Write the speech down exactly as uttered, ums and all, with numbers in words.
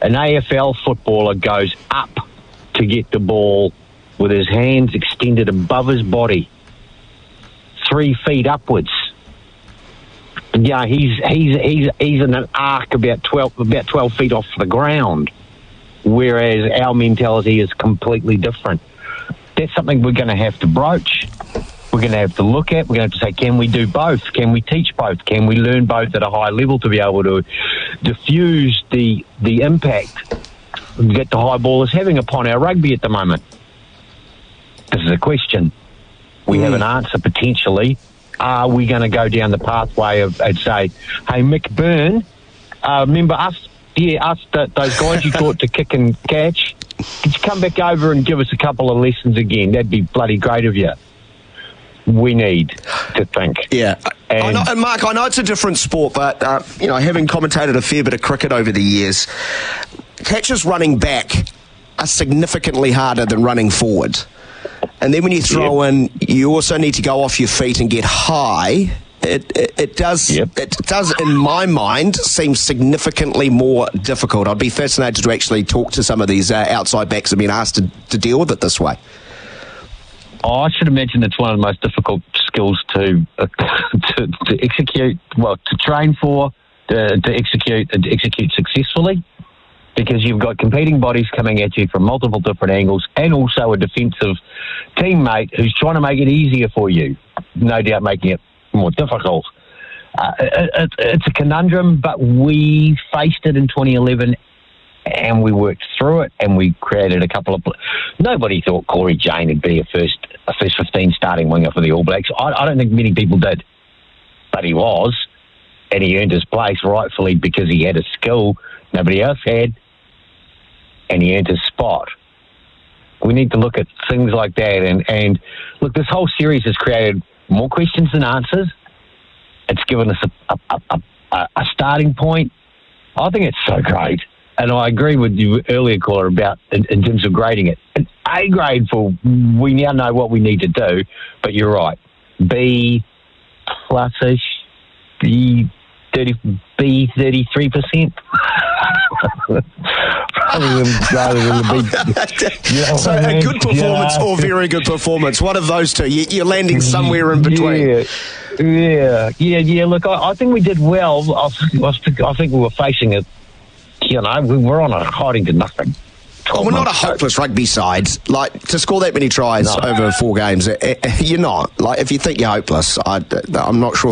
An A F L footballer goes up to get the ball with his hands extended above his body, three feet upwards. Yeah, he's he's he's he's in an arc about twelve about twelve feet off the ground, whereas our mentality is completely different. That's something we're going to have to broach. We're going to have to look at. We're going to have to say, can we do both? Can we teach both? Can we learn both at a high level to be able to diffuse the the impact that the high ball is having upon our rugby at the moment? This is a question. We mm. have an answer potentially. Are we going to go down the pathway of, and say, hey, Mick Byrne, uh, remember us, yeah, us, the, those guys you taught to kick and catch? Could you come back over and give us a couple of lessons again? That'd be bloody great of you. We need to think. Yeah. And, I know, and Mark, I know it's a different sport, but, uh, you know, having commentated a fair bit of cricket over the years, catches running back are significantly harder than running forward. And then when you throw yep. in, you also need to go off your feet and get high. It it, it does yep. it does in my mind seem significantly more difficult. I'd be fascinated to actually talk to some of these uh, outside backs that have been asked to, to deal with it this way. Oh, I should imagine it's one of the most difficult skills to uh, to, to execute. Well, to train for, to, to execute, and to execute successfully. Because you've got competing bodies coming at you from multiple different angles, and also a defensive teammate who's trying to make it easier for you, no doubt making it more difficult. Uh, it, it, it's a conundrum, but we faced it in twenty eleven, and we worked through it, and we created a couple of... Nobody thought Corey Jane would be a first a first fifteen starting winger for the All Blacks. I, I don't think many people did, but he was, and he earned his place rightfully because he had a skill nobody else had, and he earned his spot. We need to look at things like that. And, and look, this whole series has created more questions than answers. It's given us a, a, a, a, a starting point. I think it's so great. And I agree with you earlier, caller, about in, in terms of grading it. An A grade for, we now know what we need to do, but you're right. B plus-ish, B, thirty, B thirty-three percent. rather than, rather than the B, you know, so a mean? good performance yeah. or very good performance. One of those two. You, you're landing somewhere in between. Yeah, yeah, yeah. yeah. Look, I, I think we did well. I, I think we were facing it. You know, we were on a hiding to nothing. Oh, we're not a hopeless rugby side. Like, to score that many tries no. over four games, you're not. Like, if you think you're hopeless, I, I'm not sure